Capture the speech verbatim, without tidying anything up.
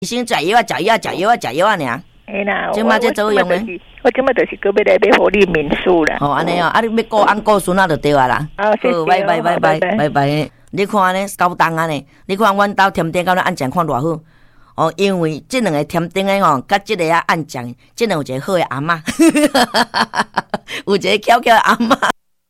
先食药啊，食药啊，食药啊，食药啊，尔。 哎啦， 即马这作用诶。 我即马就是搁要来要互你民宿啦。 哦，安尼哦，啊，你要顾安顾孙啊，就对啊啦。 好，谢谢。 拜拜拜拜拜拜。你看安尼高档安尼，你看阮兜添丁到咧按奖看偌好。哦，因为即两个添丁诶吼，甲即个啊按奖，即两有一个好诶阿嬷，有一个巧巧诶阿嬷。